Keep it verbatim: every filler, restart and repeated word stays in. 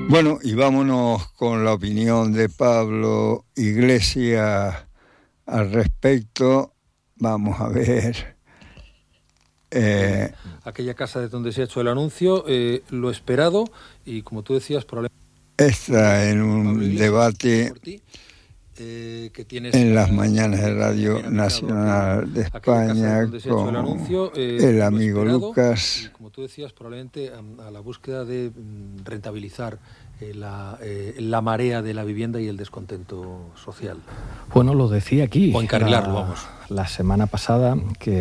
Bueno, y vámonos con la opinión de Pablo Iglesias al respecto. Vamos a ver. Eh, Aquella casa de donde se ha hecho el anuncio, eh, lo esperado, y como tú decías, probablemente... Está en un Iglesias, debate ti, eh, que tienes en las mañanas de Radio Nacional de España con el, anuncio, eh, el amigo esperado, Lucas. Y como tú decías, probablemente a, a la búsqueda de rentabilizar eh, la, eh, la marea de la vivienda y el descontento social. Bueno, lo decía aquí. O encarrilarlo, la, vamos. La semana pasada que